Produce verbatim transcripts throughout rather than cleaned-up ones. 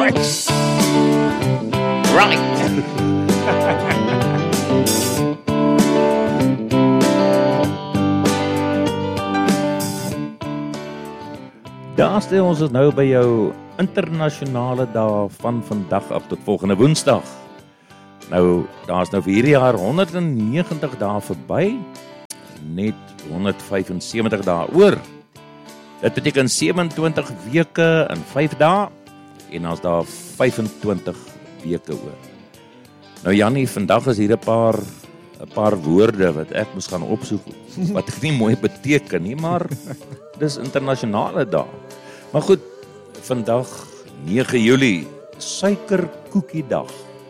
Right. Right. Daar stel ons is nou by jou internasionale dag van vandag af tot volgende Woensdag. Nou, daar is nou vir hierdie jaar honderdnegentig dae verby, net honderdvyfensewentig dae oor. Dit beteken sewe-en-twintig weke in vyf dae en dan is daar vyf-en-twintig weke oor. Nou Jannie, vandag is hier 'n paar 'n paar woorde wat ek moes gaan opsoek wat ek nie mooi beteken nie, maar dis internasionale dag. Maar goed, vandag nege Julie, suikerkoekiedag.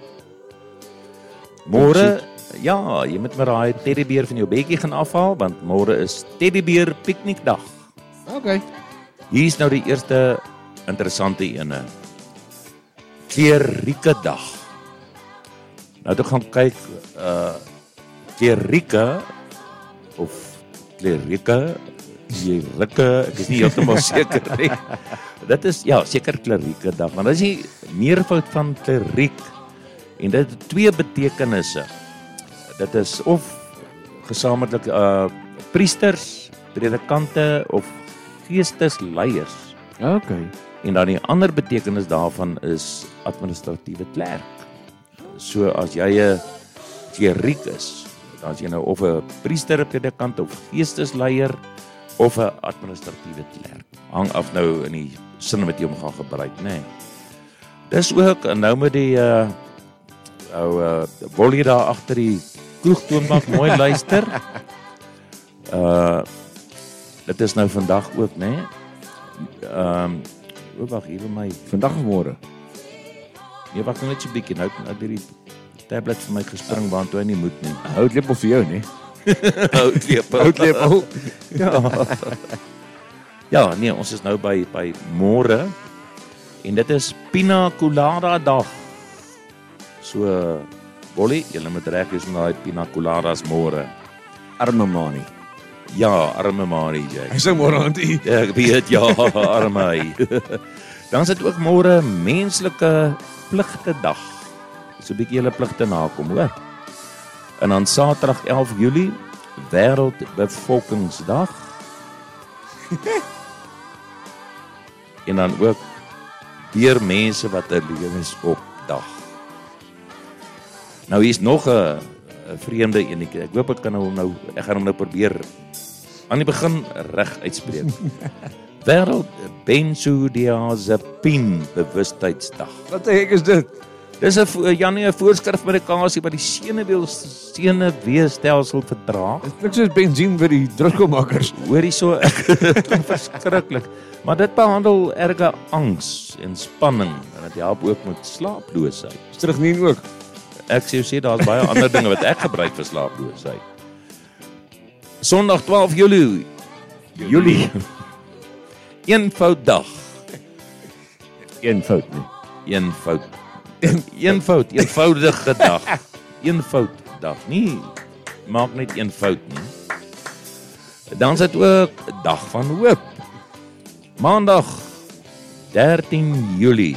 Môre, ja, jy moet maar daai teddybeer van jou bedjie gaan afhaal want môre is teddybeer piknikdag. Okay. Hier is nou die eerste interessante ene. Kleurrieke dag. Nou toe gaan kyk uh kleurrieke of kleurrieke, jy rikke, ek is nie heeltemal seker nie. Dit is ja, seker kleurrieke dag, maar dit is die meervoud van kleurriek en dit het twee betekenisse. Dit is of gesamentlik uh priesters, predikante of geestesleiers. Okay. En dan die ander betekenis daarvan is administratiewe klerk. So as jy 'n kleuriek is, dan is jy nou of 'n priester, 'n predikant of geestesleier of 'n administratiewe klerk. Hang af nou in die sin wat jy hom gaan gebruik, nê. Nee. Dis ook nou met die uh ou uh Wollie daar agter die kroegtoonbank mooi luister. Uh dit is nou vandag ook, nê. Nee. Ehm um, O, wag, hier by my. Vandag of môre? Nee, wag net so 'n bietjie. Nou het hierdie tablet vir my gespring waar toe hy nie moet nie. Houtlepel vir jou, nee. Houtlepel. Houtlepel. Ja. Ja, nee, ons is nou by by môre en dit is Pina Colada dag. So, Bollie, jy moet reg wees met daai Pina Coladas môre. Arme Mani. Ja, arme Mani, jy. Hy sê môre aan die. Ja, ek weet, ja, arme hy. Dan is dit ook môre menslike pligte dag. So 'n bietjie julle pligte nakom, hoor. En dan Saterdag elf Julie, Wêreldbevolkingsdag. En dan ook deur mense wat 'n lewensop dag. Nou hier's nog 'n vreemde enetjie. Ek hoop ek kan hom nou ek gaan hom nou probeer aan die begin reg uitspreek. Wêreld benzodiazepine bewustheidsdag. Wat die hek is dit? Dis 'n Jannie 'n voorskrif medikasie wat die senuweel senuweestelsel vertraag. Dit klink soos benzien vir die drugsmakers. Hoorie so, ek klink verskriklik. Maar dit behandel erge angs en spanning en dit help ook met slaaploosheid. Strygnien ook. Ek sê sê daar's baie ander dinge wat ek gebruik vir slaaploosheid. Sondag twaalf Julie. Julie. Eenvouddag. Eenvoud nie. Eenvoud. Eenvoud, eenvoudige dag. Eenvouddag. Nie maak net eenvoud nie. Dan is dit ook dag van hoop. Maandag dertien Julie.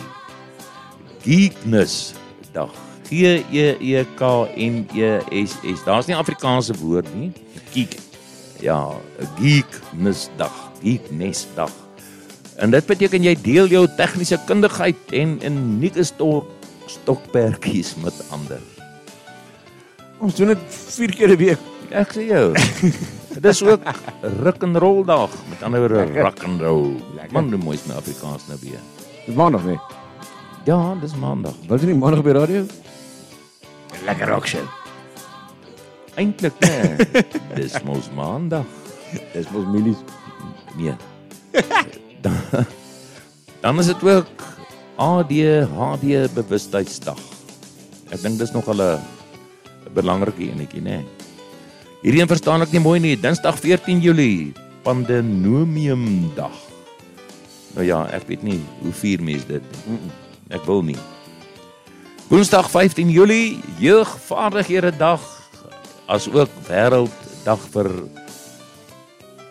Geekness dag. G E E K N E S S. Daar's nie Afrikaanse woord nie. Geek. Ja, Geeknessdag, Geeknessdag. En dit beteken jy deel jou tegniese kundigheid en unieke stok stokpertjies met ander. Ons doen dit vier keer 'n week. Ek sê jou. Dit is ook rock and roll dag, met ander woorde rock and roll. Man, die mooiste Afrikaans nou weer. Dis maandag nie. Ja, dis maandag. Wat is nie maandag by radio? Lekker rock show. Eintlik nee. Dis mos maandag. Dis mos milies. Nee. Dan, dan is dit ook A D H D bewustheidsdag. Ek dink dis nog 'n 'n belangrike enetjie, né? Nee. Hierdie een verstaan ek nie mooi nie. Dinsdag veertien Julie, Pandemoniumdag. Nou ja, ek weet nie hoe vier mense dit. Ek wil nie. Woensdag vyftien Julie, Jeugvaardighede dag, as ook Wêrelddag vir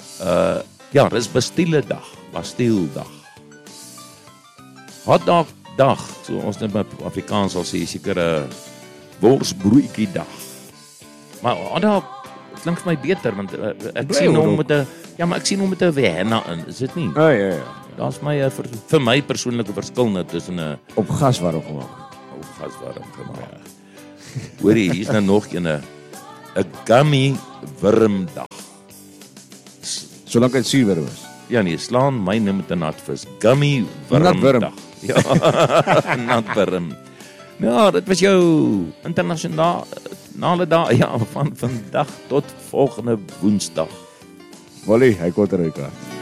uh ja, dis Bastille dag, Bastille dag. Hotdog dag. So ons net met Afrikaans sal sê seker 'n worsbroodjie dag. Maar Ada klink vir my beter want uh, ek Bly sien hom hom. met 'n ja, maar ek sien hom met 'n Vienna in, is dit nie? Ja, ja, ja. Daar's my uh, vir, vir my persoonlike verskil nou tussen 'n Op gas warm gemaak. ou gaswarm gemaak. Hoorie, hier's nou nog een 'n 'n gummy wurmdag. Solank dit suurwurm is. Ja nee, slaan my nou met 'n natvis. Gummy wurmdag. Natwurm. Ja, natwurm. Ja, dit was jou internasionale dag ja, van vandag tot volgende Woensdag. Wally, hy kom terug.